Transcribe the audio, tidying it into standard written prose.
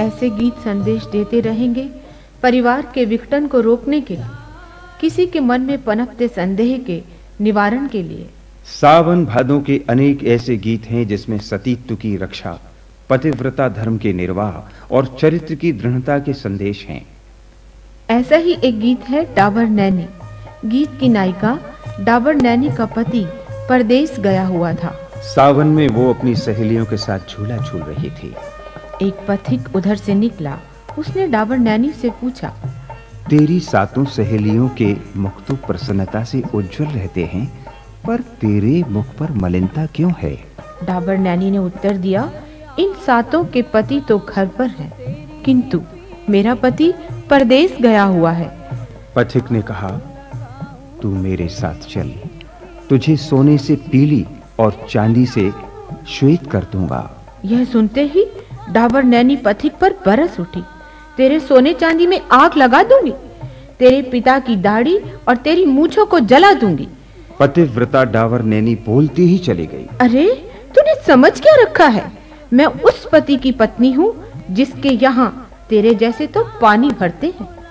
ऐसे गीत संदेश देते रहेंगे परिवार के विघटन को रोकने के लिए, किसी के मन में पनपते संदेह के निवारण के लिए। सावन भादों के अनेक ऐसे गीत हैं जिसमें सतीत्व की रक्षा, पतिव्रता धर्म के निर्वाह और चरित्र की दृढ़ता के संदेश हैं। ऐसा ही एक गीत है डाबर नैनी। गीत की नायिका डाबर नैनी का पति परदेश गया हुआ था। सावन में वो अपनी सहेलियों के साथ झूला झूल रही थी। एक पथिक उधर से निकला। उसने डाबर नैनी से पूछा, तेरी सातों सहेलियों के मुख तो प्रसन्नता से उज्जवल रहते हैं, पर तेरे मुख पर मलिनता क्यों है? डाबर नैनी ने उत्तर दिया, इन सातों के पति तो घर पर हैं, किंतु मेरा पति परदेश गया हुआ है। पथिक ने कहा, तू मेरे साथ चल, तुझे सोने से पीली और चांदी से श्वेत कर दूंगा। यह सुनते ही डाबर नैनी पथिक पर बरस उठी। तेरे सोने चांदी में आग लगा दूंगी, तेरे पिता की दाढ़ी और तेरी मूंछों को जला दूंगी। पतिव्रता डाबर नैनी बोलती ही चली गई। अरे तूने समझ क्या रखा है? मैं उस पति की पत्नी हूँ जिसके यहाँ तेरे जैसे तो पानी भरते हैं।